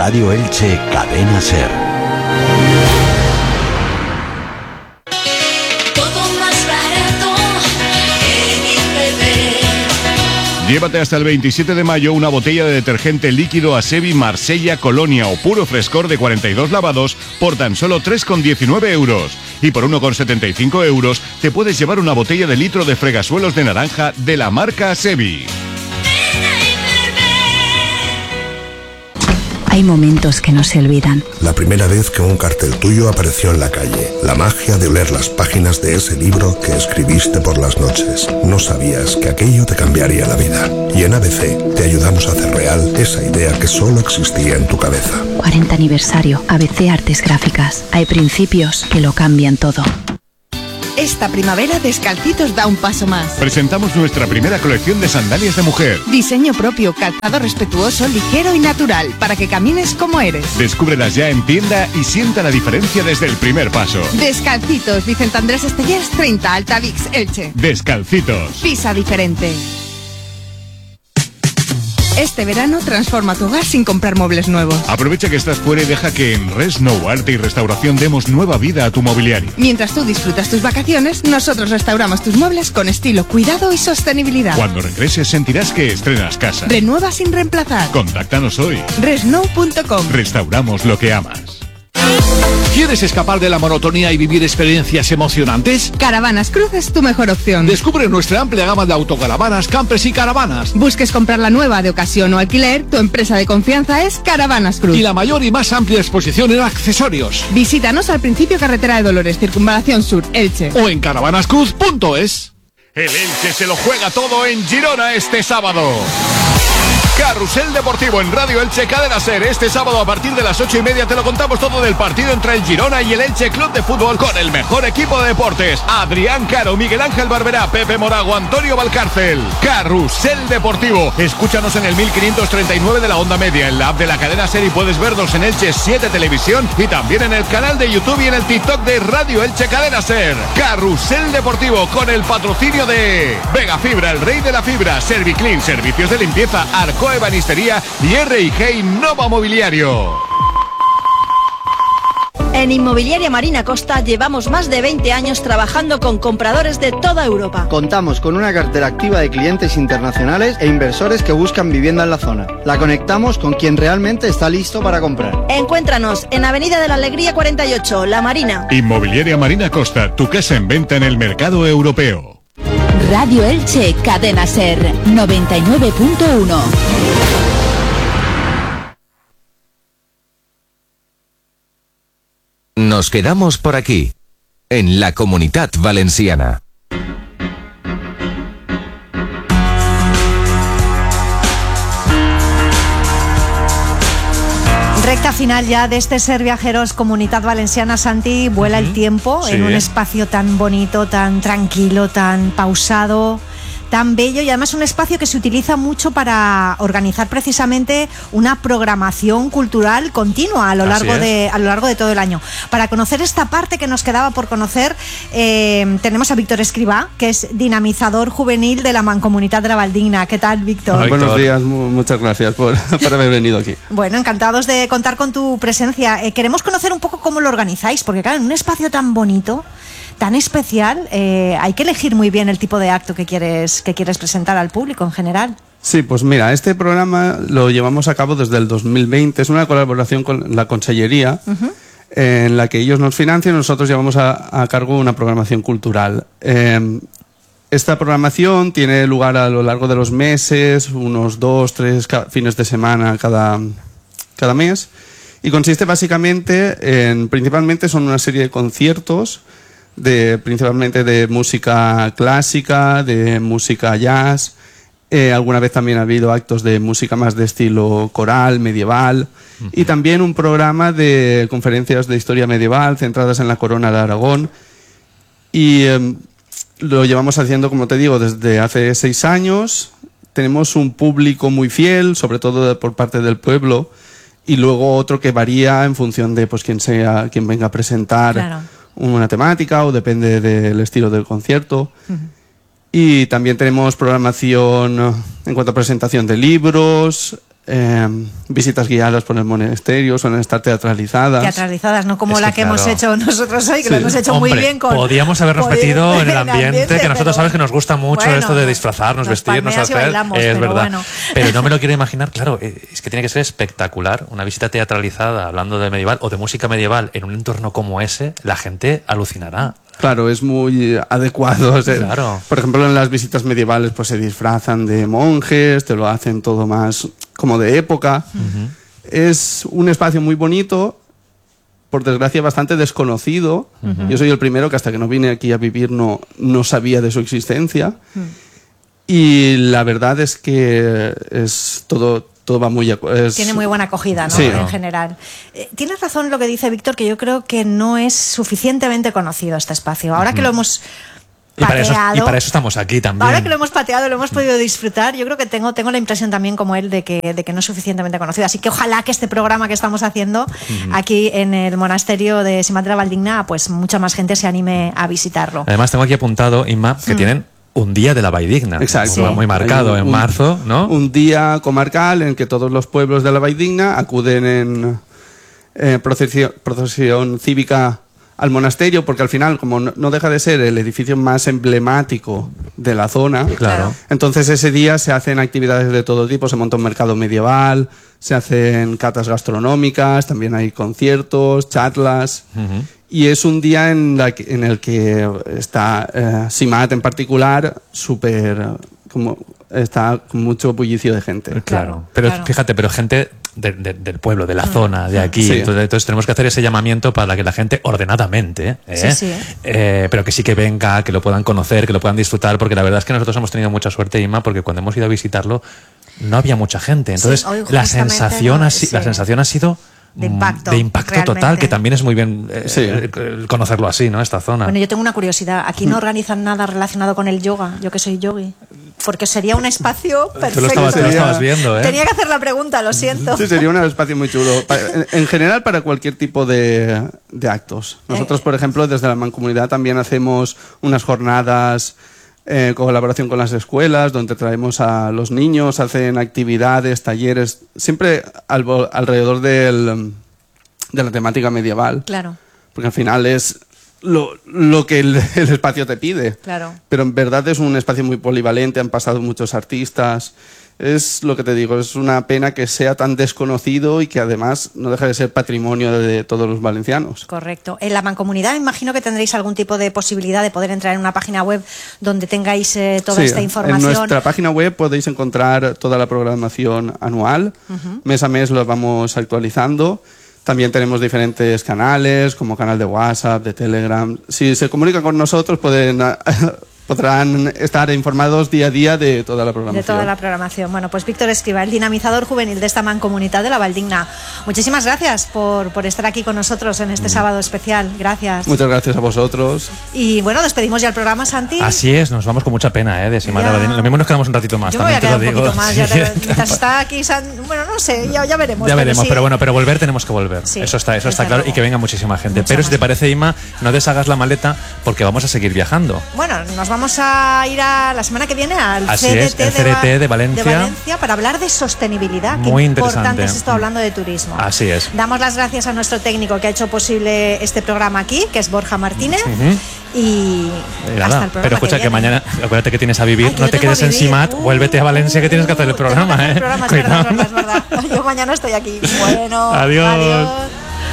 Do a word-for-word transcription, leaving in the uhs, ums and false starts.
Radio Elche Cadena Ser. Llévate hasta el veintisiete de mayo una botella de detergente líquido Asevi Marsella Colonia o puro frescor de cuarenta y dos lavados por tan solo tres con diecinueve euros. Y por uno con setenta y cinco euros te puedes llevar una botella de litro de fregasuelos de naranja de la marca Asevi. Hay momentos que no se olvidan. La primera vez que un cartel tuyo apareció en la calle. La magia de oler las páginas de ese libro que escribiste por las noches. No sabías que aquello te cambiaría la vida. Y en A B C te ayudamos a hacer real esa idea que solo existía en tu cabeza. cuarenta aniversario. A B C Artes Gráficas. Hay principios que lo cambian todo. Esta primavera Descalcitos da un paso más. Presentamos nuestra primera colección de sandalias de mujer. Diseño propio, calzado respetuoso, ligero y natural, para que camines como eres. Descúbrelas ya en tienda y sienta la diferencia desde el primer paso. Descalcitos, Vicente Andrés Estellers treinta, Altavix, Elche. Descalcitos. Pisa diferente. Este verano transforma tu hogar sin comprar muebles nuevos. Aprovecha que estás fuera y deja que en Resnow Arte y Restauración demos nueva vida a tu mobiliario. Mientras tú disfrutas tus vacaciones, nosotros restauramos tus muebles con estilo, cuidado y sostenibilidad. Cuando regreses sentirás que estrenas casa. Renueva sin reemplazar. Contáctanos hoy. Resnow punto com. Restauramos lo que amas. ¿Quieres escapar de la monotonía y vivir experiencias emocionantes? Caravanas Cruz es tu mejor opción. Descubre nuestra amplia gama de autocaravanas, campers y caravanas. Busques comprar la nueva de ocasión o alquiler, tu empresa de confianza es Caravanas Cruz. Y la mayor y más amplia exposición en accesorios. Visítanos al principio Carretera de Dolores, Circunvalación Sur, Elche. O en caravanas cruz punto es. El Elche se lo juega todo en Girona este sábado. Carrusel Deportivo en Radio Elche Cadena Ser. Este sábado a partir de las ocho y media te lo contamos todo del partido entre el Girona y el Elche Club de Fútbol con el mejor equipo de deportes. Adrián Caro, Miguel Ángel Barberá, Pepe Morago, Antonio Valcárcel. Carrusel Deportivo. Escúchanos en el mil quinientos treinta y nueve de la onda media, en la app de la Cadena Ser y puedes vernos en Elche siete Televisión y también en el canal de YouTube y en el TikTok de Radio Elche Cadena Ser. Carrusel Deportivo con el patrocinio de Vega Fibra, el rey de la fibra, Serviclean, servicios de limpieza, Arco Ebanistería y R y G Innova Mobiliario. En Inmobiliaria Marina Costa llevamos más de veinte años trabajando con compradores de toda Europa. Contamos con una cartera activa de clientes internacionales e inversores que buscan vivienda en la zona. La conectamos con quien realmente está listo para comprar. Encuéntranos en Avenida de la Alegría cuarenta y ocho, La Marina. Inmobiliaria Marina Costa, tu casa en venta en el mercado europeo. Radio Elche Cadena Ser noventa y nueve punto uno. Nos quedamos por aquí, en la Comunitat Valenciana. Recta final ya de este Ser Viajeros Comunitat Valenciana. Santi, vuela uh-huh. el tiempo sí. en un espacio tan bonito, tan tranquilo, tan pausado, tan bello, y además un espacio que se utiliza mucho para organizar precisamente una programación cultural continua a lo largo de a lo largo de todo el año. Para conocer esta parte que nos quedaba por conocer, eh, tenemos a Víctor Escribá, que es dinamizador juvenil de la Mancomunitat de la Valdigna. ¿Qué tal, Víctor? Ay, buenos días, muchas gracias por, por haber venido aquí. Bueno, encantados de contar con tu presencia. Eh, queremos conocer un poco cómo lo organizáis, porque claro, en un espacio tan bonito, tan especial, eh, hay que elegir muy bien el tipo de acto que quieres, que quieres presentar al público en general. Sí, pues mira, este programa lo llevamos a cabo desde el dos mil veinte, es una colaboración con la Consellería, uh-huh. en la que ellos nos financian y nosotros llevamos a, a cargo una programación cultural. Eh, esta programación tiene lugar a lo largo de los meses, unos dos, tres fines de semana cada, cada mes, y consiste básicamente en, principalmente son una serie de conciertos, de principalmente de música clásica, de música jazz, eh, alguna vez también ha habido actos de música más de estilo coral, medieval, uh-huh. y también un programa de conferencias de historia medieval centradas en la corona de Aragón, y eh, lo llevamos haciendo, como te digo, desde hace seis años. Tenemos un público muy fiel, sobre todo por parte del pueblo, y luego otro que varía en función de pues quién sea, quién venga a presentar. Claro. Una temática o depende del estilo del concierto. Uh-huh. Y también tenemos programación en cuanto a presentación de libros, eh, visitas guiadas por el monasterio, suelen estar teatralizadas. Teatralizadas, no como Es la que que hemos claro. hecho nosotros hoy, que Sí. lo hemos hecho Hombre, muy bien con... podíamos habernos con- metido en el en ambiente, ambiente, que nosotros pero- sabes que nos gusta mucho Bueno, esto de disfrazarnos, nos vestirnos, palmeas y hacer. bailamos, es pero verdad. bueno. Pero no me lo quiero imaginar, claro, eh, es que tiene que ser espectacular una visita teatralizada hablando de medieval o de música medieval en un entorno como ese, la gente alucinará. Claro, es muy adecuado. O sea, Claro. Por ejemplo, en las visitas medievales pues se disfrazan de monjes, te lo hacen todo más como de época. Uh-huh. Es un espacio muy bonito, por desgracia bastante desconocido. Uh-huh. Yo soy el primero que hasta que no vine aquí a vivir no, no sabía de su existencia. Mm. Y la verdad es que es todo, todo va muy... es- Tiene muy buena acogida, ¿no? Sí. En general. Eh, tienes razón lo que dice Víctor, que yo creo que no es suficientemente conocido este espacio. Ahora que lo hemos Y para, eso, pateado... y para eso estamos aquí también. Ahora que lo hemos pateado, lo hemos podido disfrutar, yo creo que tengo, tengo la impresión también como él de que, de que no es suficientemente conocido. Así que ojalá que este programa que estamos haciendo aquí en el monasterio de Simat de la Valdigna, pues mucha más gente se anime a visitarlo. Además tengo aquí apuntado, Inma, que Mm. tienen un día de la Valldigna. Exacto. Va muy marcado Hay en un- marzo, ¿no? Un día comarcal en que todos los pueblos de la Valldigna acuden en eh, procesión, procesión cívica al monasterio, porque al final, como no, no deja de ser el edificio más emblemático de la zona, Claro. entonces ese día se hacen actividades de todo tipo, se monta un mercado medieval, se hacen catas gastronómicas, también hay conciertos, charlas. Ujú. Y es un día en, la que- en el que está eh, Simat en particular súper, como está con mucho bullicio de gente. Claro, pero claro. fíjate, pero gente de- de- del pueblo, de la zona, de aquí. Sí. Entonces, entonces tenemos que hacer ese llamamiento para que la gente ordenadamente, ¿eh? Sí, sí. Eh, pero que sí que venga, que lo puedan conocer, que lo puedan disfrutar, porque la verdad es que nosotros hemos tenido mucha suerte, Inma, porque cuando hemos ido a visitarlo no había mucha gente. Entonces, Sí, hoy la justamente sensación, no, ha, si- sí. la sensación ha sido De mm, impacto, de impacto realmente. total, que también es muy bien eh, Sí. eh, eh, conocerlo así, ¿no? Esta zona. Bueno, yo tengo una curiosidad. ¿Aquí no organizan nada relacionado con el yoga? Yo que soy yogi. Porque sería un espacio perfecto. Tú lo estabas, tú lo estabas viendo, ¿eh? Tenía que hacer la pregunta, lo siento. Sí, sería un espacio muy chulo. Pa- En, en general, para cualquier tipo de, de actos. Nosotros, por ejemplo, desde la Mancomunidad también hacemos unas jornadas en colaboración con las escuelas, donde traemos a los niños, hacen actividades, talleres, siempre al- alrededor del, de la temática medieval. Claro, Porque al final es lo, lo que el, el espacio te pide. claro. Pero en verdad es un espacio muy polivalente, han pasado muchos artistas. Es lo que te digo, es una pena que sea tan desconocido y que además no deja de ser patrimonio de, de todos los valencianos. Correcto. En la mancomunidad imagino que tendréis algún tipo de posibilidad de poder entrar en una página web donde tengáis eh, toda Sí, esta información. En nuestra página web podéis encontrar toda la programación anual. Ujú. Mes a mes lo vamos actualizando. También tenemos diferentes canales, como canal de WhatsApp, de Telegram. Si se comunican con nosotros, pueden, podrán estar informados día a día de toda la programación. De toda la programación. Bueno, pues Víctor Escriba, el dinamizador juvenil de esta mancomunidad de la Valdigna. Muchísimas gracias por, por estar aquí con nosotros en este sábado especial. Gracias. Muchas gracias a vosotros. Y bueno, despedimos ya el programa, Santi. Así es, nos vamos con mucha pena, ¿eh? De Semana Ya. Valldigna. Lo mismo nos quedamos un ratito más, Yo me voy a también te quedar lo un digo. poquito más. Ya Sí. te- mientras está aquí, San- bueno, no sé, ya, ya veremos. Ya pero veremos, sí. pero bueno, pero volver tenemos que volver. Sí, eso está, eso está desde claro, luego. y que venga muchísima gente. Mucha pero si más te parece, Inma, no deshagas la maleta porque vamos a seguir viajando. Bueno, nos vamos a ir a la semana que viene al Así C D es, T, el C D T de de Valencia. Valencia para hablar de sostenibilidad. Qué Muy importante interesante. es esto hablando de turismo. Así es. Damos las gracias a nuestro técnico que ha hecho posible este programa aquí, que es Borja Martínez. Ujú. Y Y nada, hasta el programa pero escucha que, viene. mañana, acuérdate que tienes a vivir, Ay, que no yo te tengo quedes a en vivir. Simat, Uh, vuélvete a Valencia que tienes que hacer el Tengo que programa, hacer ¿eh? el programa, es verdad, Cuidado. es verdad, es verdad. Yo mañana estoy aquí. Bueno, Adiós. adiós.